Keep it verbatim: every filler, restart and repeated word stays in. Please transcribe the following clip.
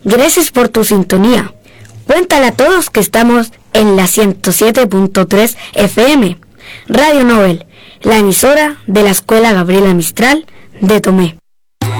Gracias por tu sintonía. Cuéntale a todos que estamos en la ciento siete punto tres F M, Radio Nobel, la emisora de la Escuela Gabriela Mistral de Tomé.